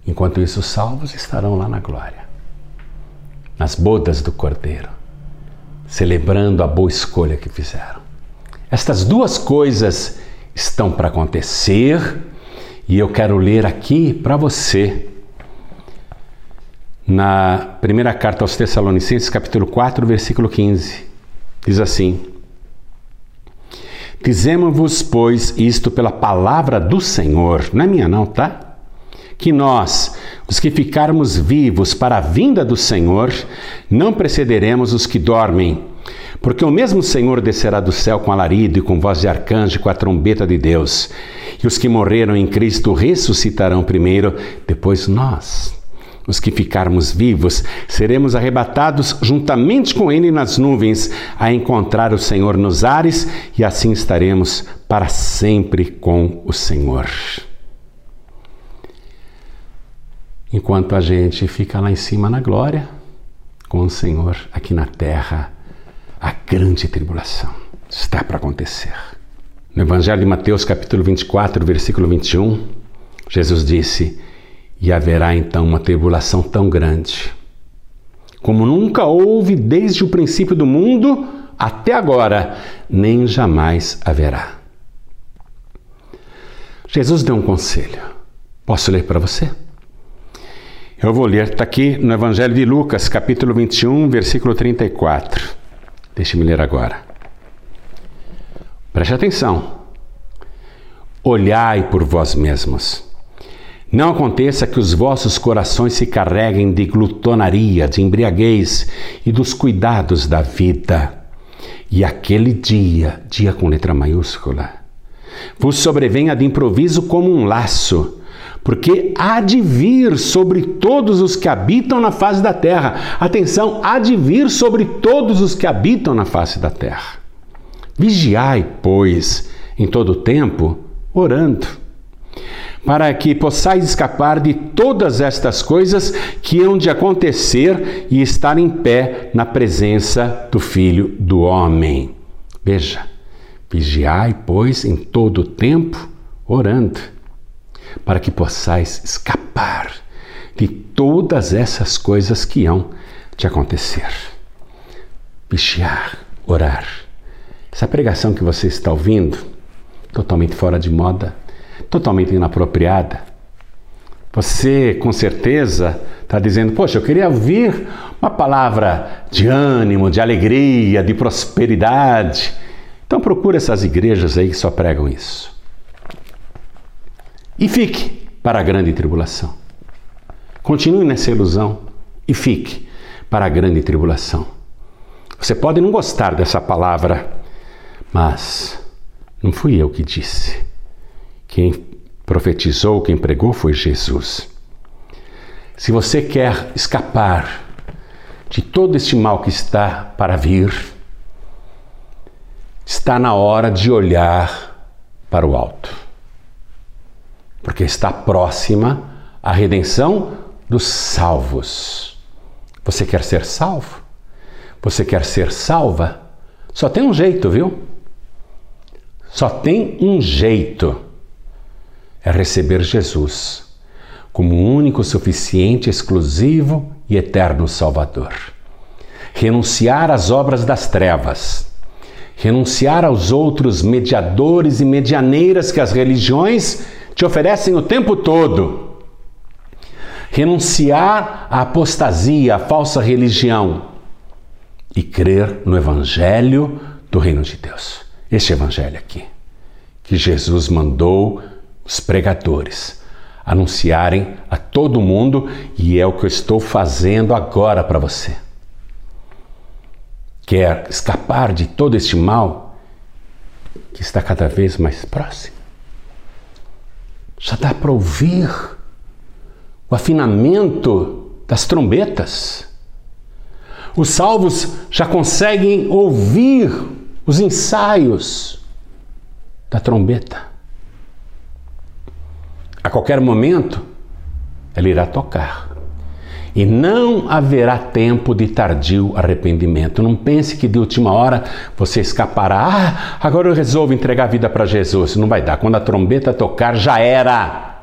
Enquanto isso, os salvos estarão lá na glória, nas bodas do Cordeiro, celebrando a boa escolha que fizeram. Estas duas coisas estão para acontecer e eu quero ler aqui para você na primeira carta aos Tessalonicenses, capítulo 4, versículo 15. Diz assim: Dizemos-vos, pois, isto pela palavra do Senhor, não é minha não, tá? Que nós, os que ficarmos vivos para a vinda do Senhor, não precederemos os que dormem, porque o mesmo Senhor descerá do céu com alarido e com voz de arcanjo e com a trombeta de Deus, e os que morreram em Cristo ressuscitarão primeiro, depois nós, os que ficarmos vivos, seremos arrebatados juntamente com Ele nas nuvens, a encontrar o Senhor nos ares, e assim estaremos para sempre com o Senhor. Enquanto a gente fica lá em cima na glória, com o Senhor aqui na terra, a grande tribulação está para acontecer. No Evangelho de Mateus, capítulo 24, versículo 21, Jesus disse: E haverá então uma tribulação tão grande, como nunca houve desde o princípio do mundo até agora, nem jamais haverá. Jesus deu um conselho. Posso ler para você? Eu vou ler, está aqui no Evangelho de Lucas, capítulo 21, versículo 34. Deixe-me ler agora. Preste atenção. Olhai por vós mesmos. Não aconteça que os vossos corações se carreguem de glutonaria, de embriaguez e dos cuidados da vida. E aquele dia com letra maiúscula, vos sobrevenha de improviso como um laço, porque há de vir sobre todos os que habitam na face da terra. Atenção, há de vir sobre todos os que habitam na face da terra. Vigiai, pois, em todo o tempo, orando, para que possais escapar de todas estas coisas que hão de acontecer e estar em pé na presença do Filho do Homem. Veja, vigiai, pois, em todo o tempo, orando, para que possais escapar de todas essas coisas que hão de acontecer. Vigiar, orar. Essa pregação que você está ouvindo, totalmente fora de moda, totalmente inapropriada. Você, com certeza, está dizendo: poxa, eu queria ouvir uma palavra de ânimo, de alegria, de prosperidade. Então procura essas igrejas aí que só pregam isso. E fique para a grande tribulação. Continue nessa ilusão e fique para a grande tribulação. Você pode não gostar dessa palavra, mas não fui eu que disse. Quem profetizou, quem pregou foi Jesus. Se você quer escapar de todo este mal que está para vir, está na hora de olhar para o alto. Porque está próxima a redenção dos salvos. Você quer ser salvo? Você quer ser salva? Só tem um jeito, viu? Só tem um jeito. É receber Jesus como o único, suficiente, exclusivo e eterno Salvador. Renunciar às obras das trevas. Renunciar aos outros mediadores e medianeiras que as religiões te oferecem o tempo todo. Renunciar à apostasia, à falsa religião e crer no Evangelho do Reino de Deus. Este Evangelho aqui, que Jesus mandou os pregadores anunciarem a todo mundo, e é o que eu estou fazendo agora para você. Quer escapar de todo este mal que está cada vez mais próximo? Já dá para ouvir o afinamento das trombetas. Os salvos já conseguem ouvir os ensaios da trombeta. A qualquer momento, ela irá tocar. E não haverá tempo de tardio arrependimento. Não pense que de última hora você escapará. Agora eu resolvo entregar a vida para Jesus. Não vai dar. Quando a trombeta tocar, já era.